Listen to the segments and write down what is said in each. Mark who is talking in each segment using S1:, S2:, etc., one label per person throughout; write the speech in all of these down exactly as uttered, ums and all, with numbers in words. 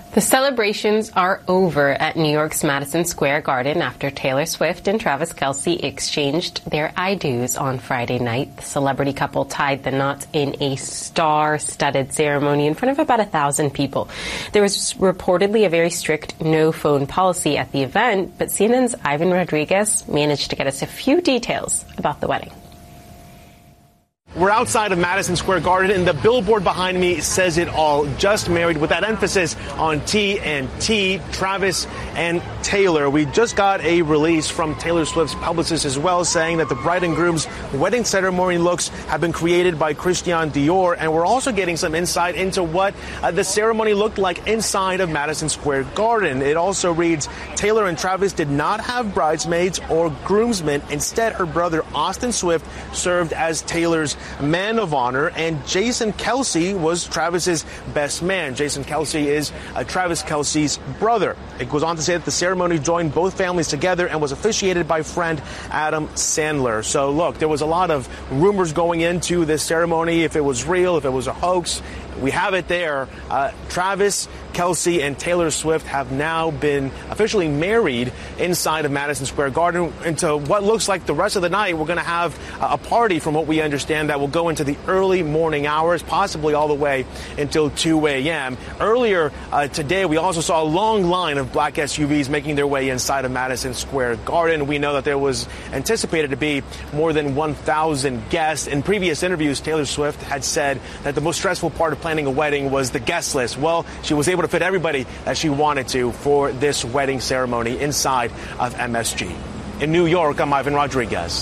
S1: The celebrations are over at New York's Madison Square Garden after Taylor Swift and Travis Kelce exchanged their I do's on Friday night. The celebrity couple tied the knot in a star-studded ceremony in front of about a thousand people. There was reportedly a very strict no-phone policy at the event, but C N N's Ivan Rodriguez managed to get us a few details about the wedding.
S2: We're outside of Madison Square Garden, and the billboard behind me says it all. Just married, with that emphasis on T and T, Travis and Taylor. We just got a release from Taylor Swift's publicist as well, saying that the bride and groom's wedding ceremony looks have been created by Christian Dior, and we're also getting some insight into what uh, the ceremony looked like inside of Madison Square Garden. It also reads, Taylor and Travis did not have bridesmaids or groomsmen. Instead, her brother Austin Swift served as Taylor's man of honor, and Jason Kelce was Travis's best man. Jason Kelce is uh, Travis Kelce's brother. It goes on to say that the ceremony joined both families together and was officiated by friend Adam Sandler. So look, there was a lot of rumors going into this ceremony, if it was real, if it was a hoax. We have it there. Uh, Travis Kelce and Taylor Swift have now been officially married inside of Madison Square Garden. Into what looks like the rest of the night, we're going to have a party, from what we understand, that will go into the early morning hours, possibly all the way until two a.m. Earlier uh, today, we also saw a long line of black S U Vs making their way inside of Madison Square Garden. We know that there was anticipated to be more than one thousand guests. In previous interviews, Taylor Swift had said that the most stressful part of planning a wedding was the guest list. Well, she was able to fit everybody that she wanted to for this wedding ceremony inside of M S G. In New York, I'm Ivan Rodriguez.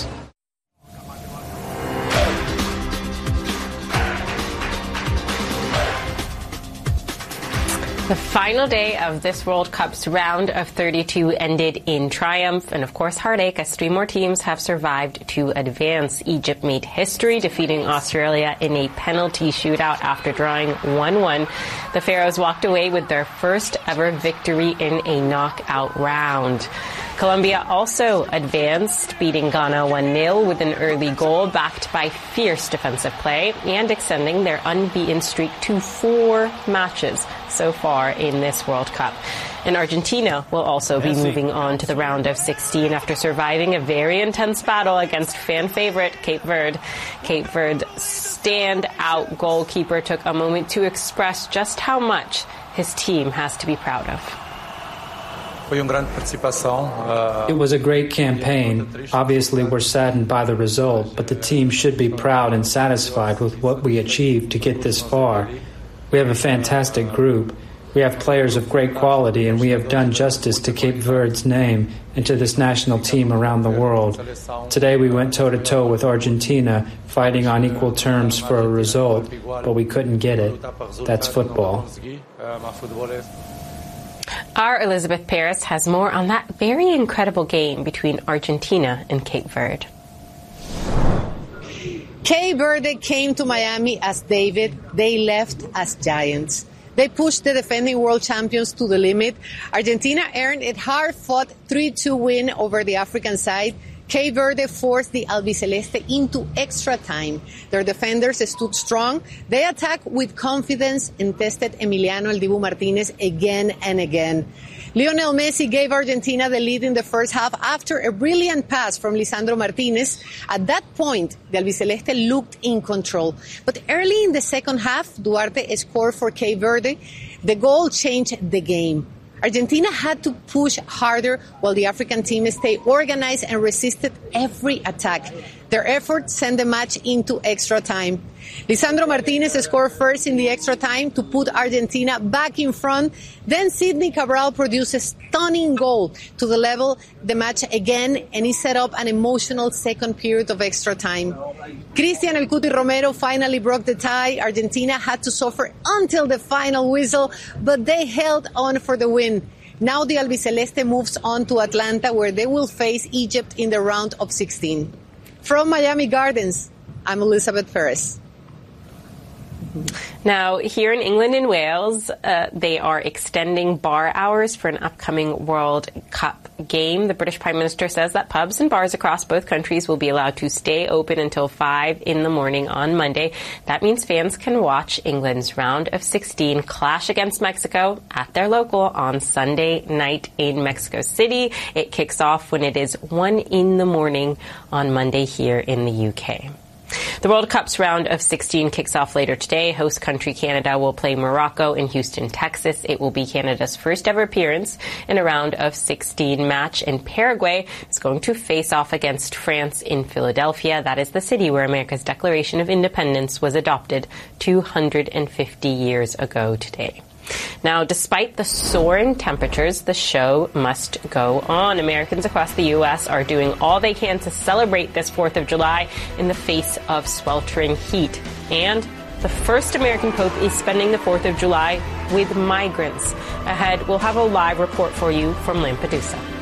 S1: The final day of this World Cup's round of thirty-two ended in triumph and, of course, heartache, as three more teams have survived to advance. Egypt made history, defeating Australia in a penalty shootout after drawing one one. The Pharaohs walked away with their first ever victory in a knockout round. Colombia also advanced, beating Ghana one nil with an early goal backed by fierce defensive play and extending their unbeaten streak to four matches so far in this World Cup. And Argentina will also be moving on to the round of sixteen after surviving a very intense battle against fan favorite Cape Verde. Cape Verde's standout goalkeeper took a moment to express just how much his team has to be proud of.
S3: It was a great campaign. Obviously, we're saddened by the result, but the team should be proud and satisfied with what we achieved to get this far. We have a fantastic group. We have players of great quality, and we have done justice to Cape Verde's name and to this national team around the world. Today we went toe-to-toe with Argentina, fighting on equal terms for a result, but we couldn't get it. That's football.
S1: Our Elizabeth Paris has more on that very incredible game between Argentina and Cape Verde.
S4: Cape Verde came to Miami as David. They left as giants. They pushed the defending world champions to the limit. Argentina earned a hard-fought three two win over the African side. Cape Verde forced the Albiceleste into extra time. Their defenders stood strong. They attacked with confidence and tested Emiliano El Dibu Martinez again and again. Lionel Messi gave Argentina the lead in the first half after a brilliant pass from Lisandro Martinez. At that point, the Albiceleste looked in control. But early in the second half, Duarte scored for Cape Verde. The goal changed the game. Argentina had to push harder while the African team stayed organized and resisted every attack. Their effort sent the match into extra time. Lisandro Martinez scored first in the extra time to put Argentina back in front. Then Sidney Cabral produced a stunning goal to the level the match again, and he set up an emotional second period of extra time. Cristian El Cuti Romero finally broke the tie. Argentina had to suffer until the final whistle, but they held on for the win. Now the Albiceleste moves on to Atlanta, where they will face Egypt in the round of sixteen. From Miami Gardens, I'm Elizabeth Perez.
S1: Now, here in England and Wales, uh, they are extending bar hours for an upcoming World Cup game. The British Prime Minister says that pubs and bars across both countries will be allowed to stay open until five in the morning on Monday. That means fans can watch England's round of sixteen clash against Mexico at their local on Sunday night in Mexico City. It kicks off when it is one in the morning on Monday here in the U K. The World Cup's round of sixteen kicks off later today. Host country Canada will play Morocco in Houston, Texas. It will be Canada's first ever appearance in a round of sixteen match. And Paraguay is going to face off against France in Philadelphia. That is the city where America's Declaration of Independence was adopted two hundred fifty years ago today. Now, despite the soaring temperatures, the show must go on. Americans across the U S are doing all they can to celebrate this fourth of July in the face of sweltering heat. And the first American Pope is spending the fourth of July with migrants. Ahead, we'll have a live report for you from Lampedusa.